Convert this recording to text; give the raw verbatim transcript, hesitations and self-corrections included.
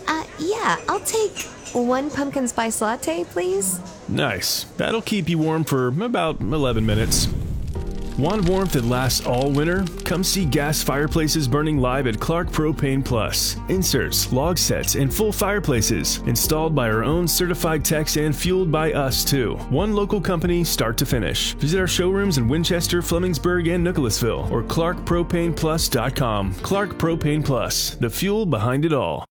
Uh, yeah, I'll take one pumpkin spice latte, please. Nice. That'll keep you warm for about eleven minutes. Want warmth that lasts all winter? Come see gas fireplaces burning live at Clark Propane Plus. Inserts, log sets, and full fireplaces. Installed by our own certified techs and fueled by us too. One local company, start to finish. Visit our showrooms in Winchester, Flemingsburg, and Nicholasville or clark propane plus dot com. Clark Propane Plus, the fuel behind it all.